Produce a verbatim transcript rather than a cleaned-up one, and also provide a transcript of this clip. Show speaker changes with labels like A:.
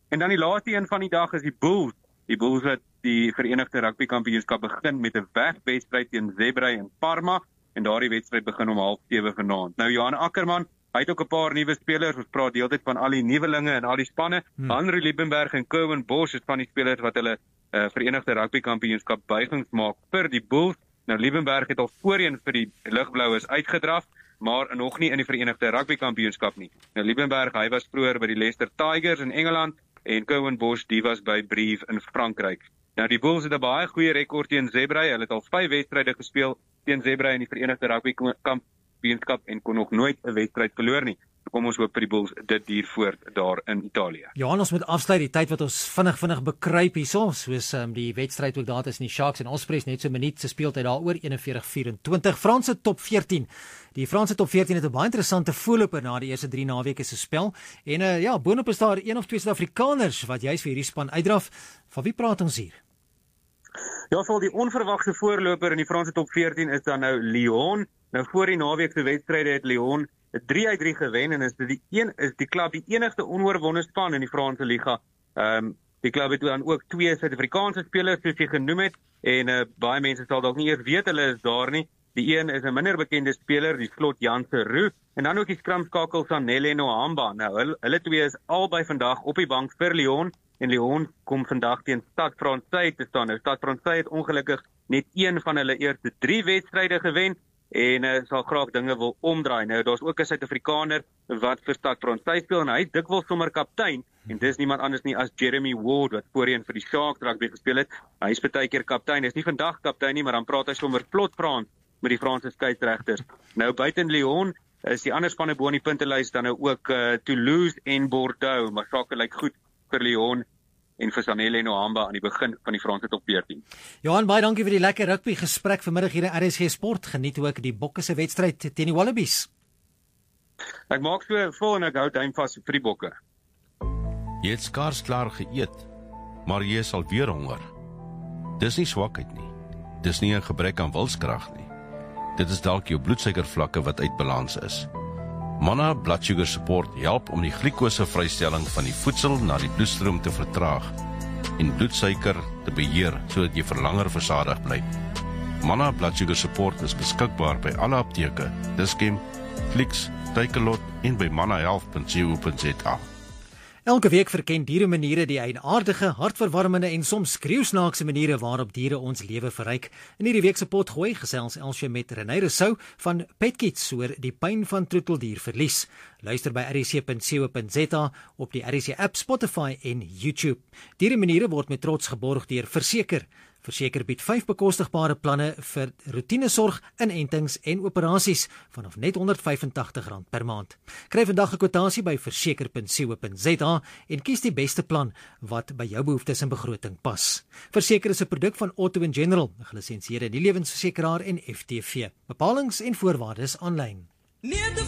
A: En dan die laaste een van die dag is die Bulls. Die Bulls het die Verenigde Rugby Kampioenskap begin met 'n wegwedstryd teen Zebre in Parma, en daardie wedstryd begin om half sewe vanaand. Nou Johan Ackerman, hy het ook 'n paar nuwe spelers, ons praat deeltyd van al die nuwelinge en al die spanne. Hmm. Henry Liebenberg en Cohen Bosch is van die spelers wat hulle uh, Verenigde Rugby Kampioenskap buigings maak vir die Bulls. Nou Liebenberg het al voorheen vir die Ligblaues uitgedraf, maar nog nie in die Verenigde Rugby Kampioenskap nie. Nou Liebenberg, hy was vroeër by die Leicester Tigers in Engeland, en Cohen Bosch, die was by Brive in Frankryk. Nou die Bulls het 'n baie goeie rekord teen Zebre. Hulle het al vyf wedstryde gespeel teen Zebre in die Verenigde Rugby Kampioenskap en kon nog nooit 'n wedstryd verloor nie. So kom ons hoop vir die Bulls dit duur voort daar in Italië.
B: Johan, ons moet afsluit die tyd wat ons vinnig vinnig bekruip hierso, soos um, die wedstryd ook daar tussen die Sharks en Ospreys, net so 'n minuut se speeltyd daaroor, eenenveertig vyf-en-twintig. Franse top veertien. Die Franse top veertien het 'n baie interessante voorloper na die eerste drie naweke se spel. En uh, ja, boonop is daar een of twee Suid-Afrikaners wat juis vir hierdie span uitdraf. Van wie praat ons hier?
A: Ja, vol die onverwagte voorloper in die Franse top veertien is dan nou Lyon. Nou voor die naweek se wedstryde het Lyon drie uit drie gewen en is die een is die klub die enigste onoorwonde span in die Franse liga. Ehm um, die klub het dan ook twee Suid-Afrikaanse spelers soos jy genoem het, en uh, baie mense sal dalk nie eers weet hulle is daar nie. Die een is 'n minder bekende speler, die slot Jan Seroux, en dan ook die skramskakel Sanele Nohamba. Nou hulle, hulle twee is albei vandag op die bank vir Lyon, en Lyon kom vandag teen Stade Francais te staan. Nou Stade Francais het ongelukkig net een van hulle eerste drie wedstryde gewen, en uh, sal graag dinge wil omdraai. Nou daar's ook 'n Suid-Afrikaner wat vir Stade Francais speel, en hy is dikwels sommer kaptein, en dis niemand anders nie as Jeremy Ward wat voorheen vir die Sharks rugby gespeel het. Hy is baie keer kaptein, is nie vandag kaptein nie, maar dan praat hy sommer vlot Frans met die Franse skeieregters. Nou buiten Lyon is die ander spanne bo in die puntelys dan nou ook uh, Toulouse en Bordeaux, maar sake lyk goed vir Lyon en vir Sanele Nohamba aan die begin van die Franse top veertien.
B: Johan, baie dankie vir die lekker rugby gesprek vanmiddag hier in R S G Sport. Geniet ook die Bokke se wedstryd teen die Wallabies.
A: Ek maak so vol en ek hou duim vas vir die Bokke.
C: Jy het skaars klaar geëet, maar jy is al weer honger. Dis nie swakheid nie. Dis nie 'n gebrek aan wilskrag nie. Dit is dalk jou bloedsuikervlakke wat uit balans is. Manna Blood Sugar Support help om die glikosevrystelling van die voedsel na die bloedstroom te vertraag en bloedsuiker te beheer sodat jy vir langer versadig bly. Manna Blood Sugar Support is beskikbaar by alle apteke, Dischem, Clicks, Takealot en by manna health punt co punt za.
B: Elke week verken diere maniere die eienaardige, hartverwarmende en soms skreeusnaakse maniere waarop diere ons lewe verryk. In hierdie week se potgooi gesels Elsje met Renée Rousseau van Petkids oor die pyn van troeteldierverlies. Luister by r s c punt co punt za, op die R S C app, Spotify en YouTube. Diere maniere word met trots geborg deur Verseker. Verseker bied vyf bekostigbare planne vir routinesorg, inentings en operasies vanaf net honderd vyf en tagtig rand per maand. Kry vandag 'n kwotasie by verseker punt co punt za en kies die beste plan wat by jou behoeftes en begroting pas. Verseker is 'n produk van Auto and General, 'n gelisensieerde nie lewensversekeraar en F T V. Bepalings en voorwaardes aanlyn.